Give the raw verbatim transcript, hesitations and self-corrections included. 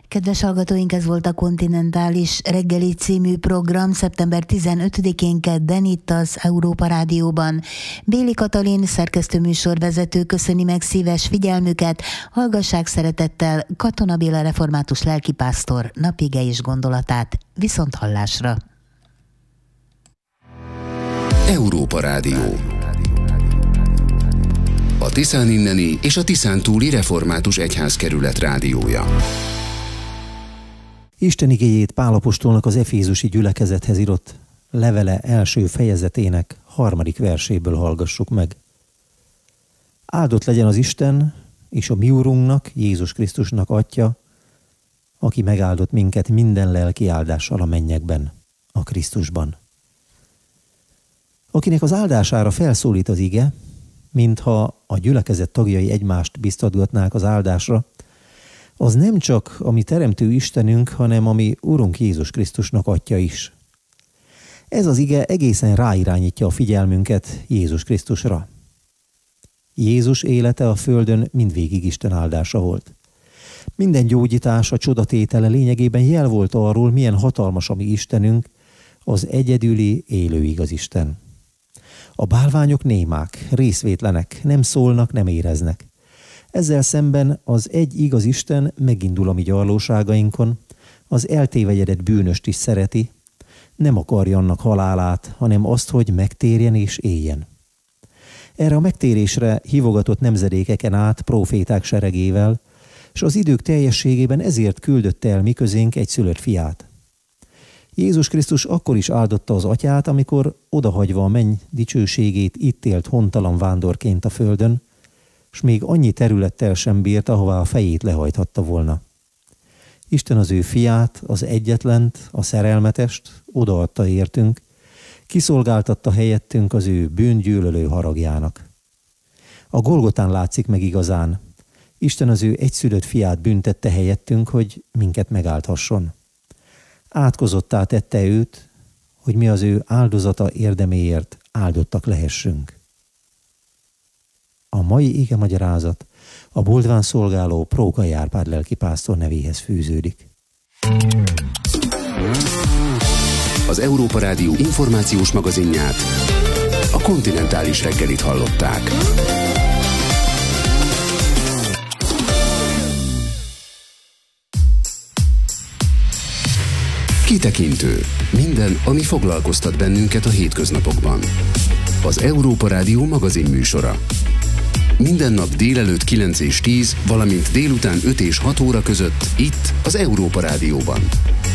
Kedves hallgatóink, ez volt a Kontinentális reggeli című program szeptember tizenötödikén kedden itt az Európa Rádióban. Béli Katalin, szerkesztő műsorvezető köszöni meg szíves figyelmüket, hallgassák szeretettel Katona Béla református lelkipásztor napige és gondolatát. Viszont hallásra! Európa Rádió, a Tiszán inneni és a Tiszán túli református egyházkerület rádiója. Isten igéjét Pál apostolnak az efézusi gyülekezethez írott levele első fejezetének harmadik verséből hallgassuk meg. Áldott legyen az Isten és a mi Urunknak, Jézus Krisztusnak Atya, aki megáldott minket minden lelki áldással a mennyekben, a Krisztusban. Akinek az áldására felszólít az ige, mintha a gyülekezet tagjai egymást biztatgatnák az áldásra, az nem csak a mi teremtő Istenünk, hanem a mi Urunk Jézus Krisztusnak Atya is. Ez az ige egészen ráirányítja a figyelmünket Jézus Krisztusra. Jézus élete a földön mindvégig Isten áldása volt. Minden gyógyítás, a csodatétele lényegében jel volt arról, milyen hatalmas a mi Istenünk, az egyedüli, élő igaz Isten. A bálványok némák, részvétlenek, nem szólnak, nem éreznek. Ezzel szemben az egy igaz Isten megindul a mi gyarlóságainkon, az eltévejedett bűnöst is szereti, nem akarja annak halálát, hanem azt, hogy megtérjen és éljen. Erre a megtérésre hívogatott nemzedékeken át próféták seregével, és az idők teljességében ezért küldött el mi közénk egy szülött fiát. Jézus Krisztus akkor is áldotta az Atyát, amikor odahagyva a menny dicsőségét itt élt hontalan vándorként a földön, s még annyi területtel sem bírt, ahová a fejét lehajthatta volna. Isten az ő fiát, az egyetlent, a szerelmetest odaadta értünk, kiszolgáltatta helyettünk az ő bűngyűlölő haragjának. A Golgotán látszik meg igazán. Isten az ő egyszülött fiát büntette helyettünk, hogy minket megáldhasson. Átkozottá tette őt, hogy mi az ő áldozata érdeméért áldottak lehessünk. A mai ige magyarázat a Boldván szolgáló Prókai Árpád lelkipásztor nevéhez fűződik. Az Európa Rádió információs magazinját, a Kontinentális reggelit hallották. Kitekintő. Minden, ami foglalkoztat bennünket a hétköznapokban. Az Európa Rádió magazin műsora. Minden nap délelőtt kilenc és tíz, valamint délután öt és hat óra között itt az Európa Rádióban.